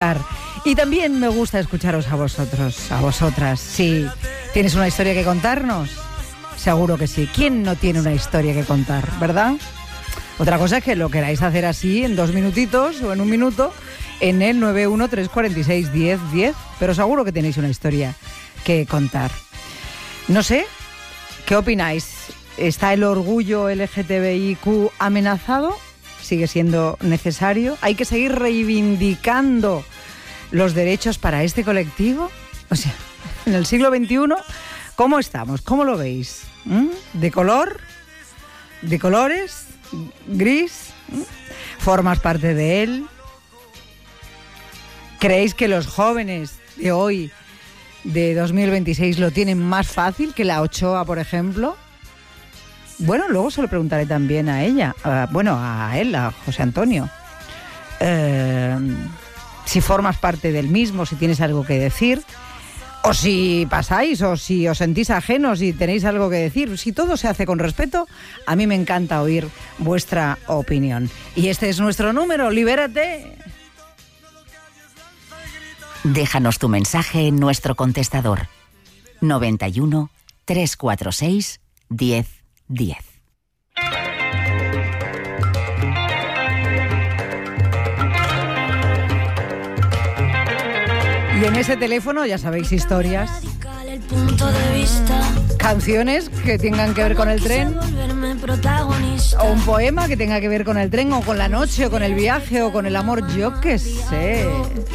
contar. Y también me gusta escucharos a vosotros, a vosotras. Si tienes una historia que contarnos, seguro que sí. ¿Quién no tiene una historia que contar, verdad? Otra cosa es que lo queráis hacer así en 2 minutitos o en 1 minuto en el 913461010, pero seguro que tenéis una historia que contar. No sé, ¿qué opináis? ¿Está el orgullo LGTBIQ amenazado? ¿Sigue siendo necesario? ¿Hay que seguir reivindicando los derechos para este colectivo? O sea, en el siglo XXI, ¿cómo estamos? ¿Cómo lo veis? ¿De color? ¿De colores? ¿Gris? ¿Formas parte de él? ¿Creéis que los jóvenes de hoy, de 2026, lo tienen más fácil que la Ochoa, por ejemplo? Bueno, luego se lo preguntaré también a ella, a él, a José Antonio. Si formas parte del mismo, si tienes algo que decir, o si pasáis, o si os sentís ajenos y tenéis algo que decir. Si todo se hace con respeto, a mí me encanta oír vuestra opinión. Y este es nuestro número, libérate. Déjanos tu mensaje en nuestro contestador 91 346 1010. Y en ese teléfono ya sabéis historias, canciones que tengan que ver con el tren, o un poema que tenga que ver con el tren, o con la noche, o con el viaje, o con el amor, yo qué sé.